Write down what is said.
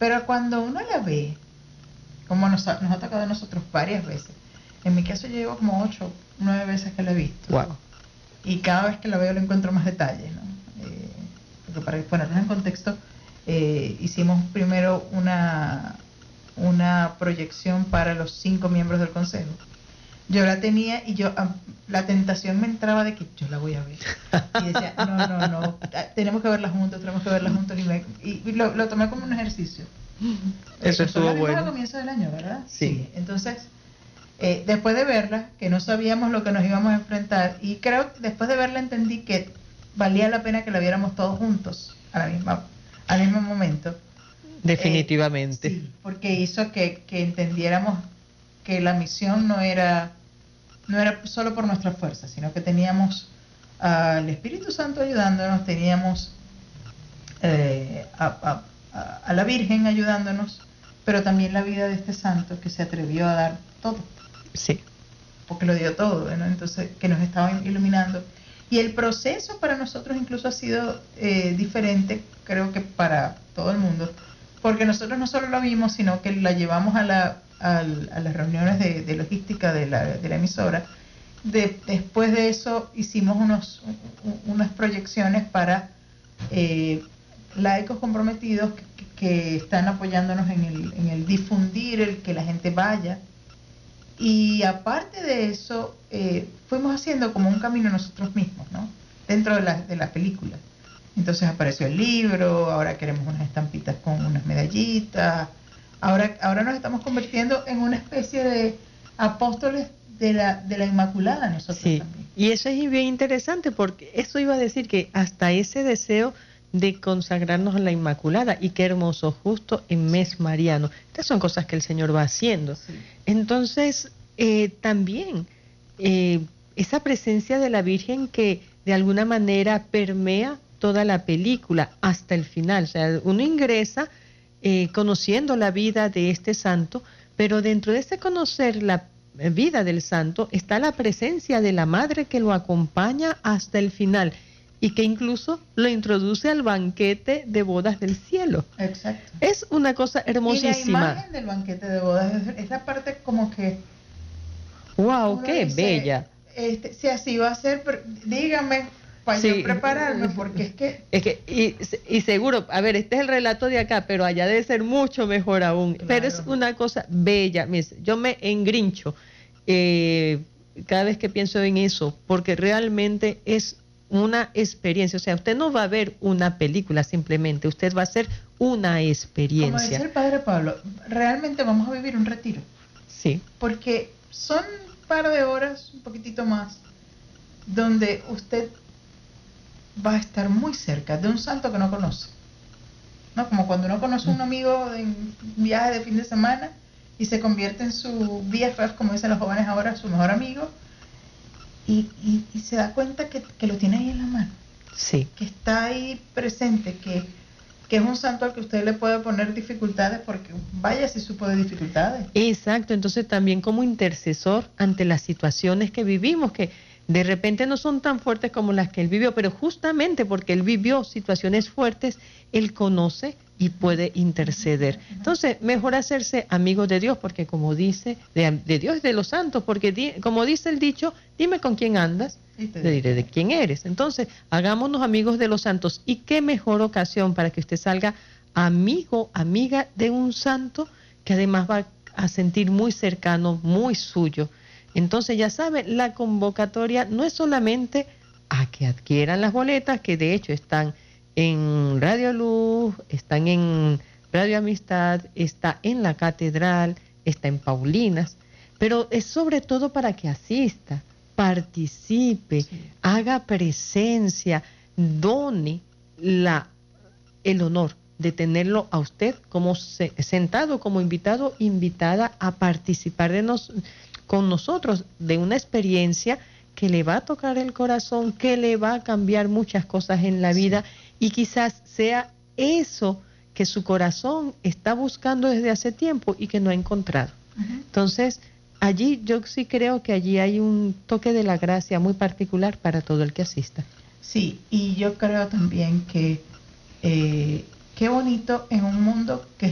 Pero cuando uno la ve, como nos ha tocado a nosotros varias veces, en mi caso yo llevo como 8, 9 veces que la he visto. Wow. Y cada vez que la veo le encuentro más detalles, ¿no? Porque para ponernos en contexto, hicimos primero una proyección para los 5 miembros del consejo. Yo la tenía y la tentación me entraba de que yo la voy a ver. Y decía, no, tenemos que verla juntos. Y lo tomé como un ejercicio. Eso estuvo bueno. Al comienzo del año, ¿verdad? Sí. Entonces, después de verla, que no sabíamos lo que nos íbamos a enfrentar, y creo que después de verla entendí que valía la pena que la viéramos todos juntos al mismo momento. Definitivamente. Sí, porque hizo que entendiéramos que la misión no era solo por nuestra fuerza, sino que teníamos al Espíritu Santo ayudándonos, teníamos a la Virgen ayudándonos, pero también la vida de este santo que se atrevió a dar todo. Sí. Porque lo dio todo, ¿no? Entonces, que nos estaba iluminando. Y el proceso para nosotros incluso ha sido diferente, creo que para todo el mundo, porque nosotros no solo lo vimos, sino que la llevamos a las reuniones de logística de la emisora. Después de eso hicimos unas proyecciones para laicos comprometidos que están apoyándonos en el difundir, el que la gente vaya. Y aparte de eso, fuimos haciendo como un camino nosotros mismos, ¿no? Dentro de la película. Entonces apareció el libro, ahora queremos unas estampitas con unas medallitas, ahora nos estamos convirtiendo en una especie de apóstoles de la Inmaculada nosotros también. Y eso es bien interesante, porque eso iba a decir que hasta ese deseo de consagrarnos a la Inmaculada, y qué hermoso, justo en mes mariano. Estas son cosas que el Señor va haciendo. Sí. Entonces, también esa presencia de la Virgen que de alguna manera permea toda la película hasta el final. O sea, uno ingresa conociendo la vida de este santo, pero dentro de ese conocer la vida del santo está la presencia de la Madre que lo acompaña hasta el final, y que incluso lo introduce al banquete de bodas del cielo. Exacto. Es una cosa hermosísima. Y la imagen del banquete de bodas es la parte como que... ¡Wow! ¡Qué bella! Si así va a ser, dígame, para yo prepararme, porque es que... Y seguro, a ver, este es el relato de acá, pero allá debe ser mucho mejor aún. Claro. Pero es una cosa bella. Yo me engrincho cada vez que pienso en eso, porque realmente es una experiencia. O sea, usted no va a ver una película simplemente, usted va a hacer una experiencia. Como decía el Padre Pablo, realmente vamos a vivir un retiro. Sí. Porque son un par de horas, un poquitito más, donde usted va a estar muy cerca de un santo que no conoce, ¿no? Como cuando uno conoce a un amigo en un viaje de fin de semana y se convierte en su BFF, como dicen los jóvenes ahora, su mejor amigo, y se da cuenta que lo tiene ahí en la mano. Sí. Que está ahí presente, que es un santo al que usted le puede poner dificultades, porque vaya si supo de dificultades. Exacto, entonces también como intercesor ante las situaciones que vivimos, que de repente no son tan fuertes como las que él vivió, pero justamente porque él vivió situaciones fuertes, él conoce y puede interceder. Entonces, mejor hacerse amigo de Dios, porque como dice, de Dios y de los santos, porque como dice el dicho, dime con quién andas, te diré de quién eres. Entonces, hagámonos amigos de los santos, y qué mejor ocasión para que usted salga amigo, amiga de un santo que además va a sentir muy cercano, muy suyo. Entonces, ya saben, la convocatoria no es solamente a que adquieran las boletas, que de hecho están en Radio Luz, están en Radio Amistad, está en la Catedral, está en Paulinas, pero es sobre todo para que asista, participe, sí, haga presencia, done el honor de tenerlo a usted como sentado, como invitado, invitada a participar con nosotros de una experiencia que le va a tocar el corazón, que le va a cambiar muchas cosas en la vida, sí, y quizás sea eso que su corazón está buscando desde hace tiempo y que no ha encontrado. Entonces, allí yo sí creo que allí hay un toque de la gracia muy particular para todo el que asista. Sí, y yo creo también que qué bonito en un mundo que